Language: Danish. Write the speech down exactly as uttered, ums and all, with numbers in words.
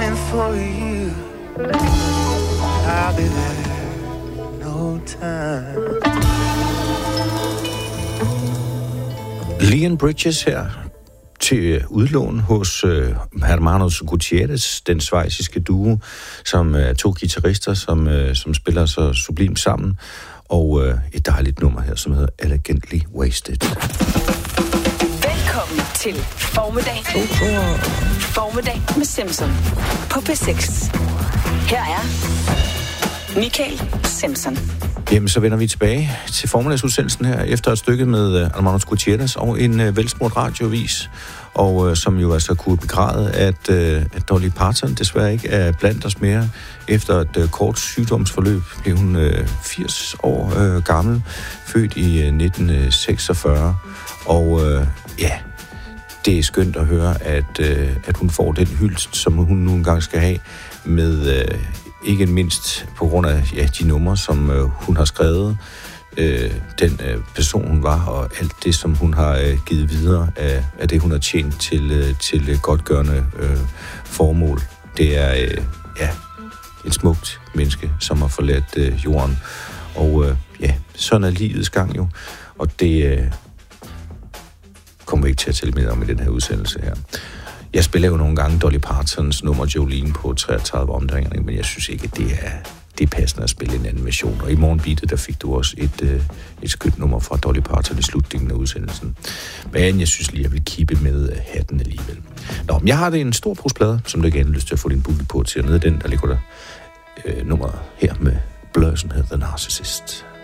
coming for you. I'll be there no time. Leon Bridges her til udlån hos øh, Hermanos Gutierrez, den schweiziske duo, som er øh, to guitarister, som, øh, som spiller så sublimt sammen, og øh, et dejligt nummer her, som hedder Elegantly Wasted. Velkommen til Formiddag. Formiddag med Simpson på P seks. Her er Michael Simpson. Jamen, så vender vi tilbage til formiddagsudsendelsen her, efter et stykke med uh, Hermanos Gutierrez og en uh, velsmurt radiovis, og uh, som jo altså kunne begræde, at, uh, at Dolly Parton desværre ikke er blandt os mere. Efter et uh, kort sygdomsforløb blev hun uh, firs år uh, gammel, født i uh, nitten seksogfyrre, og uh, ja, det er skønt at høre, at, uh, at hun får den hyldest, som hun nu engang skal have, med uh, ikke mindst på grund af ja, de numre, som øh, hun har skrevet, øh, den øh, person, hun var, og alt det, som hun har øh, givet videre af, af det, hun har tjent til, øh, til øh, godtgørende øh, formål. Det er øh, ja, et smukt menneske, som har forladt øh, jorden. Og øh, ja, sådan er livets gang jo. Og det øh, kommer vi ikke til at tælle mere om i den her udsendelse her. Jeg spiller jo nogle gange Dolly Partons nummer Jolene på treogtredive omdrejninger, men jeg synes ikke, at det er, det er passende at spille en anden version. Og i morgenbeatet, der fik du også et, et skønt nummer fra Dolly Parton i slutningen af udsendelsen. Men jeg synes lige, at jeg vil kippe med hatten alligevel. Nå, men jeg har det en stor brusplade, som du gerne har lyst til at få din boogie på til. Og nede den, der ligger der øh, nummeret her med Blur, som hedder The Narcissist.